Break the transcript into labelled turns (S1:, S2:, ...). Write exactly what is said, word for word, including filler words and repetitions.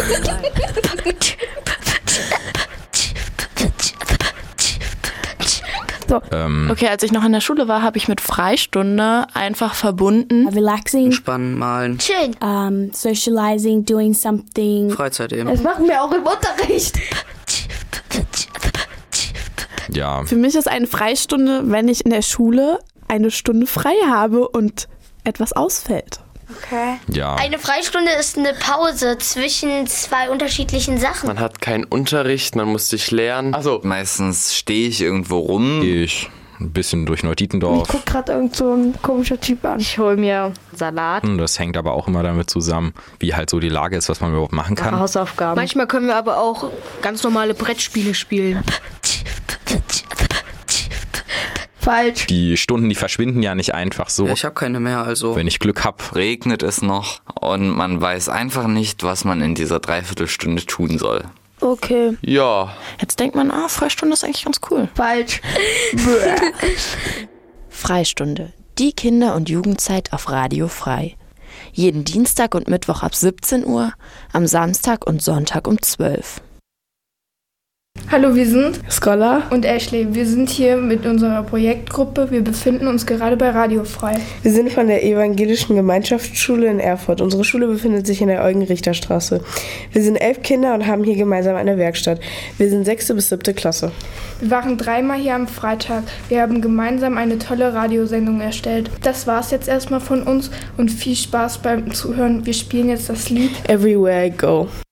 S1: So.
S2: Ähm.
S1: Okay, als ich noch in der Schule war, habe ich mit Freistunde einfach verbunden.
S3: Relaxing.
S4: Entspannen, malen.
S5: Schön.
S3: Um, socializing, doing something.
S4: Freizeit eben.
S5: Das machen wir auch im Unterricht.
S2: Ja.
S1: Für mich ist eine Freistunde, wenn ich in der Schule eine Stunde frei habe und etwas ausfällt.
S5: Okay.
S2: Ja.
S5: Eine Freistunde ist eine Pause zwischen zwei unterschiedlichen Sachen.
S6: Man hat keinen Unterricht, man muss sich lernen.
S7: Also meistens stehe ich irgendwo rum.
S2: Ich ein bisschen durch Neutietendorf.
S8: Ich guck gerade irgend so ein komischer Typ an.
S9: Ich hole mir Salat.
S2: Das hängt aber auch immer damit zusammen, wie halt so die Lage ist, was man überhaupt machen kann.
S9: Hausaufgaben.
S10: Manchmal können wir aber auch ganz normale Brettspiele spielen.
S5: Falsch.
S2: Die Stunden, die verschwinden ja nicht einfach so.
S4: Ja, ich habe keine mehr, also.
S2: Wenn ich Glück habe.
S7: Regnet es noch und man weiß einfach nicht, was man in dieser Dreiviertelstunde tun soll.
S8: Okay.
S6: Ja.
S1: Jetzt denkt man, ah, Freistunde ist eigentlich ganz cool.
S5: Falsch.
S11: Freistunde. Die Kinder- und Jugendzeit auf Radio Frei. Jeden Dienstag und Mittwoch ab siebzehn Uhr, am Samstag und Sonntag um zwölf.
S12: Hallo, wir sind
S8: Scholar
S12: und Ashley. Wir sind hier mit unserer Projektgruppe. Wir befinden uns gerade bei Radio Frei.
S8: Wir sind von der Evangelischen Gemeinschaftsschule in Erfurt. Unsere Schule befindet sich in der Eugen-Richter-Straße. Wir sind elf Kinder und haben hier gemeinsam eine Werkstatt. Wir sind sechste bis siebte Klasse.
S12: Wir waren dreimal hier am Freitag. Wir haben gemeinsam eine tolle Radiosendung erstellt. Das war's jetzt erstmal von uns und viel Spaß beim Zuhören. Wir spielen jetzt das Lied
S8: Everywhere I Go.